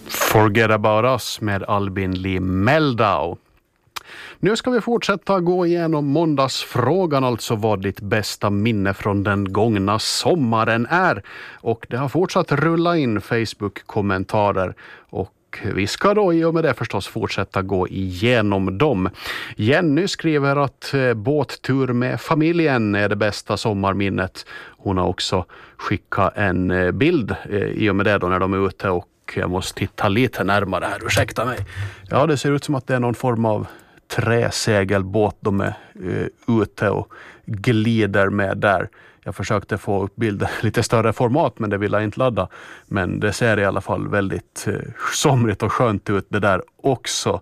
Forget about us med Albin Lee Meldau. Nu ska vi fortsätta gå igenom måndagsfrågan, alltså vad ditt bästa minne från den gångna sommaren är. Och det har fortsatt rulla in Facebook-kommentarer och vi ska då i och med det förstås fortsätta gå igenom dem. Jenny skriver att båttur med familjen är det bästa sommarminnet. Hon har också skickat en bild i och med det då när de är ute och jag måste titta lite närmare här, ursäkta mig. Ja, det ser ut som att det är någon form av träsegelbåt de är ute och glider med där. Jag försökte få upp bilder lite större format men det vill jag inte ladda. Men det ser i alla fall väldigt somrigt och skönt ut det där också.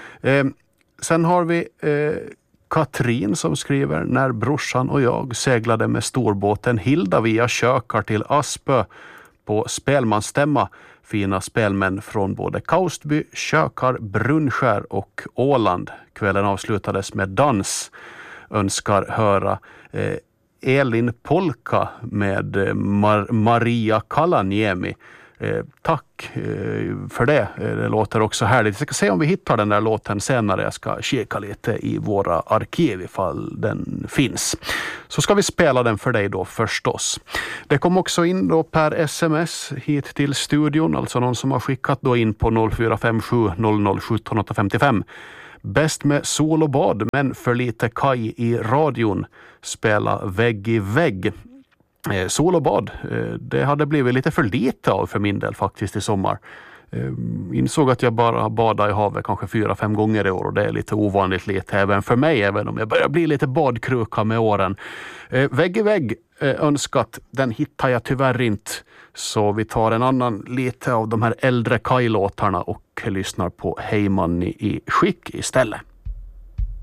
Sen har vi Katrin som skriver: när brorsan och jag seglade med storbåten Hilda via Kökar till Aspö på spelmansstämma. Fina spelmän från både Kaustby, Kökar, Brunnskär och Åland. Kvällen avslutades med dans. Önskar höra Elin Polka med Maria Kalaniemi. Tack för det. Det låter också härligt. Jag ska se om vi hittar den där låten senare. Jag ska kika lite i våra arkiv ifall den finns. Så ska vi spela den för dig då förstås. Det kom också in då per sms hit till studion. Alltså någon som har skickat då in på 0457 00 17 855. Bäst med sol och bad men för lite kaj i radion. Spela vägg i vägg. Sol och bad, det hade blivit lite för lite av för min del faktiskt i sommar. Insåg att jag bara har badat i havet kanske 4-5 gånger i år och det är lite ovanligt lite även för mig, även om jag börjar bli lite badkruka med åren. Vägg i vägg önskat, den hittar jag tyvärr inte, så vi tar en annan lite av de här äldre kajlåtarna och lyssnar på Hej Manni i skick istället.